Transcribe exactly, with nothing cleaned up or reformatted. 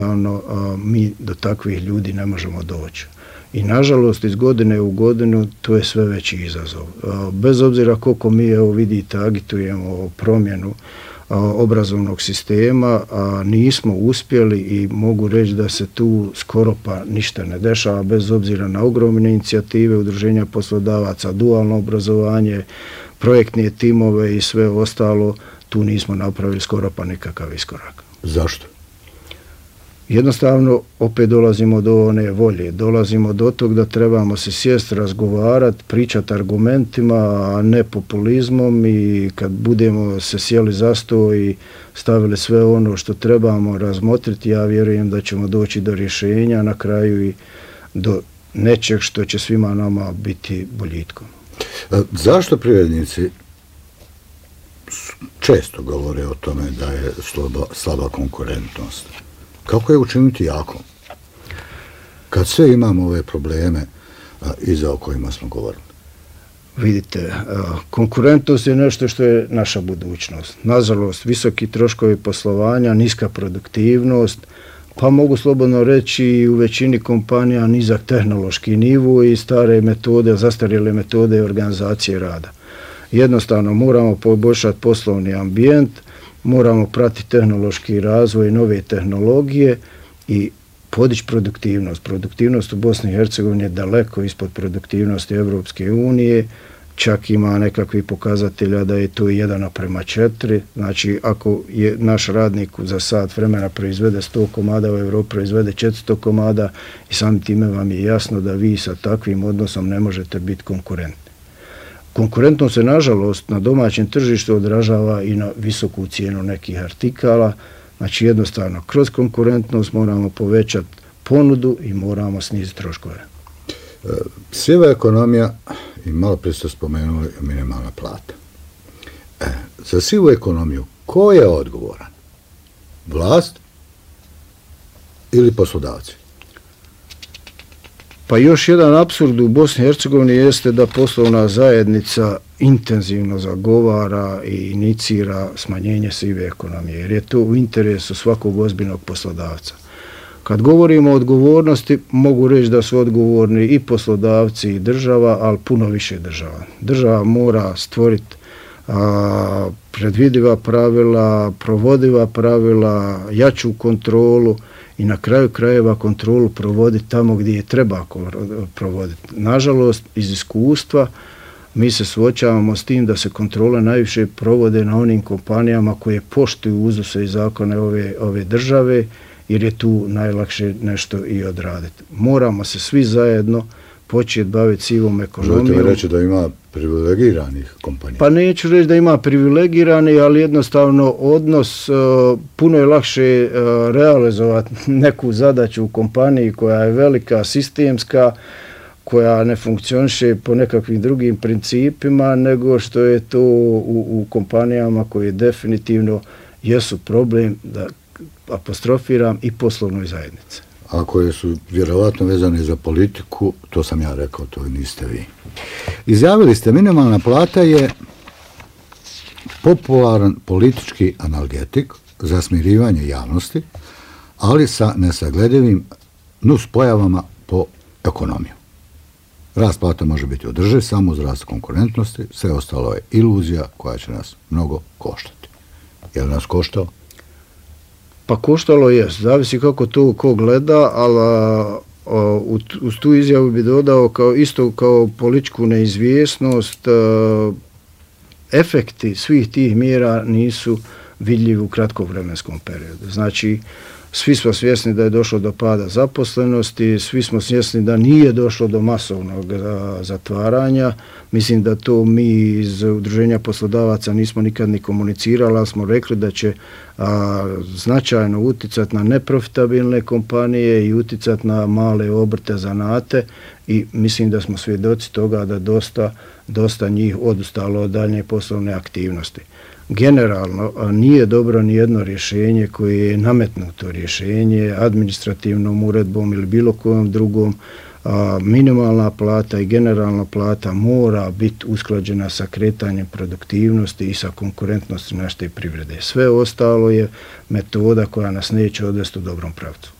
Ono, mi do takvih ljudi ne možemo doći. I nažalost iz godine u godinu to je sve veći izazov. Bez obzira koliko mi, evo vidite, agitujemo promjenu obrazovnog sistema, a nismo uspjeli i mogu reći da se tu skoro pa ništa ne dešava, bez obzira na ogromne inicijative udruženja poslodavaca, dualno obrazovanje, projektne timove i sve ostalo, tu nismo napravili skoro pa nikakav iskorak. Zašto? Jednostavno, opet dolazimo do one volje, dolazimo do tog da trebamo se sjesti, razgovarati, pričati argumentima, a ne populizmom, i kad budemo se sjeli za sto i stavili sve ono što trebamo razmotriti, ja vjerujem da ćemo doći do rješenja na kraju i do nečeg što će svima nama biti boljitkom. Zašto privrednici često govore o tome da je slaba, slaba konkurentnost? Kako je učiniti jako? Kad sve imamo ove probleme a, iza o kojima smo govorili. Vidite, a, konkurentnost je nešto što je naša budućnost. Nažalost, visoki troškovi poslovanja, niska produktivnost, pa mogu slobodno reći i u većini kompanija nizak tehnološki nivo i stare metode, zastarjele metode organizacije rada. Jednostavno moramo poboljšati poslovni ambijent, moramo pratiti tehnološki razvoj, nove tehnologije i podići produktivnost. Produktivnost u Bosni i Hercegovini je daleko ispod produktivnosti Evropske unije, čak ima nekakvih pokazatelja da je to jedan naprema četiri. Znači, ako je naš radnik za sat vremena proizvede sto komada, u Evropi proizvede četiristo komada i samim time vam je jasno da vi sa takvim odnosom ne možete biti konkurentni. Konkurentnost se, nažalost, na domaćem tržištu odražava i na visoku cijenu nekih artikala. Znači, jednostavno, kroz konkurentnost moramo povećati ponudu i moramo sniziti troškove. Siva ekonomija, i malo prije ste spomenuli, minimalna plata. E, za sivu ekonomiju, ko je odgovoran? Vlast ili poslodavci? Pa još jedan apsurd u Bosni i Hercegovini jeste da poslovna zajednica intenzivno zagovara i inicira smanjenje sive ekonomije, jer je to u interesu svakog ozbiljnog poslodavca. Kad govorimo o odgovornosti, mogu reći da su odgovorni i poslodavci i država, ali puno više država. Država mora stvoriti a, predvidiva pravila, provodiva pravila, jaču kontrolu i na kraju krajeva kontrolu provoditi tamo gdje je treba provoditi. Nažalost, iz iskustva mi se suočavamo s tim da se kontrole najviše provode na onim kompanijama koje poštuju uzuse i zakone ove, ove države, jer je tu najlakše nešto i odraditi. Moramo se svi zajedno početi baviti sivom ekonomijom. Želite mi reći da ima privilegiranih kompanija? Pa neću reći da ima privilegirani, ali jednostavno odnos, uh, puno je lakše uh, realizovati neku zadaću u kompaniji koja je velika, sistemska, koja ne funkcioniše po nekakvim drugim principima, nego što je to u, u kompanijama koje definitivno jesu problem, da apostrofiram, i poslovnoj zajednici. A koje su vjerovatno vezane za politiku, to sam ja rekao, to niste vi. Izjavili ste, minimalna plata je popularan politički analgetik za smirivanje javnosti, ali sa nesagledivim nuspojavama po ekonomiju. Rast plata može biti održiv samo uz rast konkurentnosti, sve ostalo je iluzija koja će nas mnogo koštati. Je li nas koštao? Pa koštalo je, zavisi kako to ko gleda, ali a, uz tu izjavu bi dodao kao, isto kao političku neizvjesnost, a, efekti svih tih mjera nisu vidljivi u kratkovremenskom periodu. Znači, svi smo svjesni da je došlo do pada zaposlenosti, svi smo svjesni da nije došlo do masovnog zatvaranja. Mislim da to mi iz Udruženja poslodavaca nismo nikad ni komunicirali, ali smo rekli da će a, značajno uticati na neprofitabilne kompanije i uticati na male obrte, zanate, i mislim da smo svjedoci toga da dosta, dosta njih odustalo od daljnje poslovne aktivnosti. Generalno, nije dobro ni jedno rješenje koje je nametnuto rješenje administrativnom uredbom ili bilo kojom drugom a, minimalna plata i generalna plata mora biti usklađena sa kretanjem produktivnosti i sa konkurentnosti naše privrede. Sve ostalo je metoda koja nas neće odvesti u dobrom pravcu.